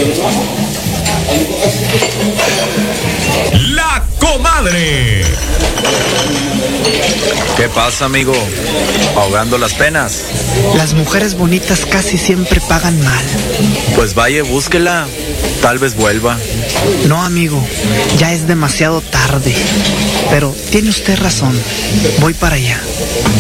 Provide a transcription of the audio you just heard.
La Comadre. ¿Qué pasa, amigo? ¿Ahogando las penas? Las mujeres bonitas casi siempre pagan mal. Pues vaya, búsquela. Tal vez vuelva. No, amigo, ya es demasiado tarde. Pero tiene usted razón. Voy para allá.